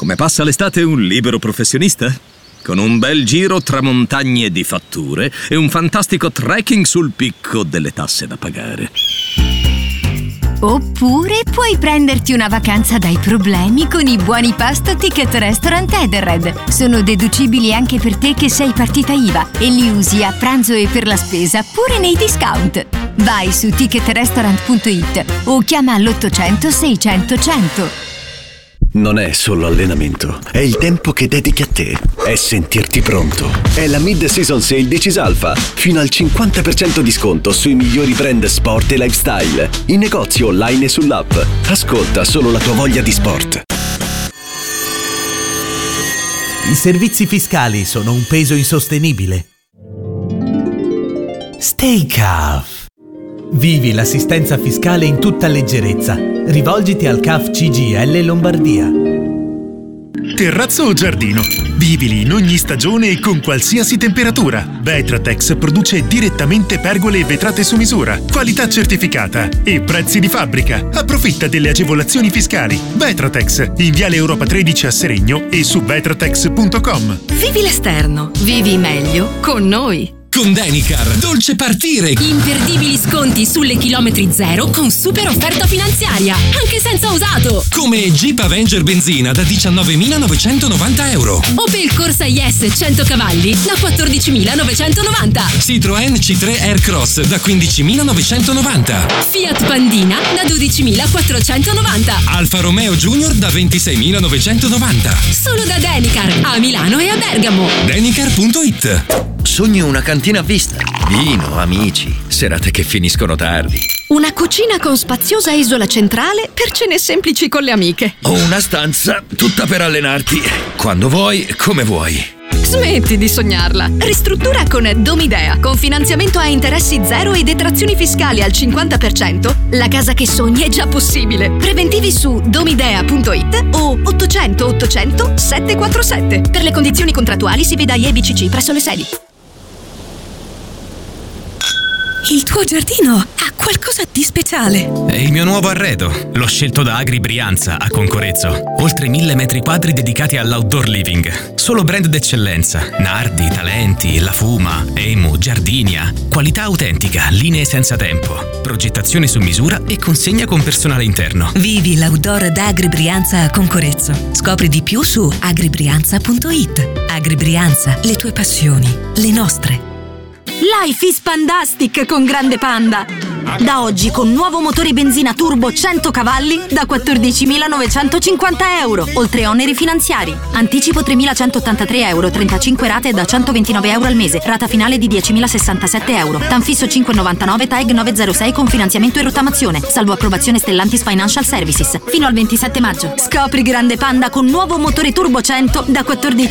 Come passa l'estate un libero professionista? Con un bel giro tra montagne di fatture e un fantastico trekking sul picco delle tasse da pagare. Oppure puoi prenderti una vacanza dai problemi con i buoni pasto Ticket Restaurant Edenred. Sono deducibili anche per te che sei partita IVA e li usi a pranzo e per la spesa pure nei discount. Vai su ticketrestaurant.it o chiama all'800 600 100. Non è solo allenamento, è il tempo che dedichi a te, è sentirti pronto. È la Mid-Season Sale di Cisalfa, fino al 50% di sconto sui migliori brand sport e lifestyle, in negozio online e sull'app. Ascolta solo la tua voglia di sport. I servizi fiscali sono un peso insostenibile. Stay calm. Vivi l'assistenza fiscale in tutta leggerezza. Rivolgiti al CAF CGIL Lombardia. Terrazzo o giardino? Vivili in ogni stagione e con qualsiasi temperatura. Vetratex produce direttamente pergole e vetrate su misura. Qualità certificata e prezzi di fabbrica. Approfitta delle agevolazioni fiscali. Vetratex, in Viale Europa 13 a Seregno e su vetratex.com. Vivi l'esterno. Vivi meglio con noi. Con Denicar, dolce partire! Imperdibili sconti sulle chilometri zero con super offerta finanziaria, anche senza usato! Come Jeep Avenger benzina da 19.990 euro. Opel Corsa IS 100 cavalli da 14.990. Citroën C3 Aircross da 15.990. Fiat Pandina da 12.490. Alfa Romeo Junior da 26.990. Solo da Denicar, a Milano e a Bergamo. Denicar.it. Sogno una cantina a vista, vino, amici, serate che finiscono tardi. Una cucina con spaziosa isola centrale per cene semplici con le amiche. O una stanza tutta per allenarti, quando vuoi, come vuoi. Smetti di sognarla. Ristruttura con Domidea. Con finanziamento a interessi zero e detrazioni fiscali al 50%, la casa che sogni è già possibile. Preventivi su domidea.it o 800 800 747. Per le condizioni contrattuali si veda IEBCC presso le sedi. Il tuo giardino ha qualcosa di speciale. È il mio nuovo arredo. L'ho scelto da Agri Brianza a Concorezzo. Oltre 1000 metri quadri dedicati all'outdoor living. Solo brand d'eccellenza. Nardi, Talenti, La Fuma, Emu, Giardinia. Qualità autentica, linee senza tempo. Progettazione su misura e consegna con personale interno. Vivi l'outdoor da Agri Brianza a Concorezzo. Scopri di più su agribrianza.it. Agri Brianza, le tue passioni, le nostre. Life is Pandastic con Grande Panda. Da oggi con nuovo motore benzina turbo 100 cavalli da 14.950 euro, oltre oneri finanziari. Anticipo 3.183 euro, 35 rate da 129 euro al mese, rata finale di 10.067 euro. Tanfisso 5,99, TAEG 906 con finanziamento e rottamazione, salvo approvazione Stellantis Financial Services. Fino al 27 maggio. Scopri Grande Panda con nuovo motore turbo 100 da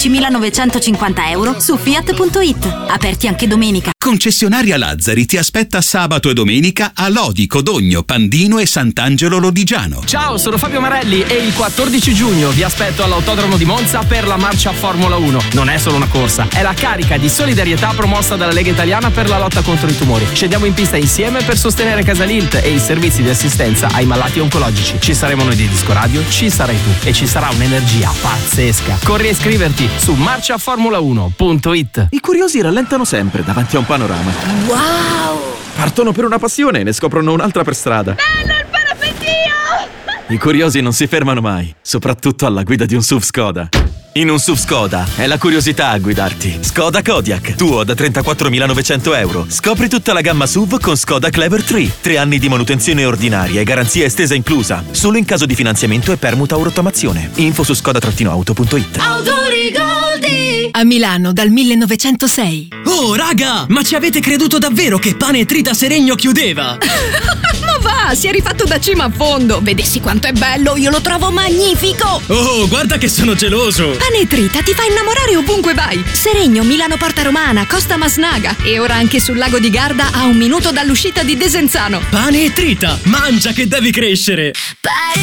14.950 euro su Fiat.it. Aperti anche domenica. Concessionaria Lazzari ti aspetta sabato e domenica a Lodi, Codogno, Pandino e Sant'Angelo Lodigiano. Ciao, sono Fabio Marelli e il 14 giugno vi aspetto all'Autodromo di Monza per la marcia Formula 1. Non è solo una corsa, è la carica di solidarietà promossa dalla Lega Italiana per la lotta contro i tumori. Scendiamo in pista insieme per sostenere Casalilt e i servizi di assistenza ai malati oncologici. Ci saremo noi di Disco Radio, ci sarai tu e ci sarà un'energia pazzesca. Corri a iscriverti su marciaformula1.it. I curiosi rallentano sempre davanti a un panorama. Wow! Partono per una passione e ne scoprono un'altra per strada. Bello il parapendio! I curiosi non si fermano mai, soprattutto alla guida di un SUV Skoda. In un SUV Skoda è la curiosità a guidarti. Skoda Kodiaq, tuo da 34.900 euro. Scopri tutta la gamma SUV con Skoda Clever 3. 3 anni di manutenzione ordinaria e garanzia estesa inclusa. Solo in caso di finanziamento e permuta o rottamazione. Info su skoda-auto.it. Autori Goldi! A Milano dal 1906. Oh raga, ma ci avete creduto davvero che Pane e Trita Seregno chiudeva? Ma va, si è rifatto da cima a fondo. Vedessi quanto è bello, io lo trovo magnifico. Oh, guarda che sono geloso. Pane e Trita ti fa innamorare ovunque vai. Seregno, Milano Porta Romana, Costa Masnaga e ora anche sul lago di Garda a 1 minuto dall'uscita di Desenzano. Pane e Trita, mangia che devi crescere.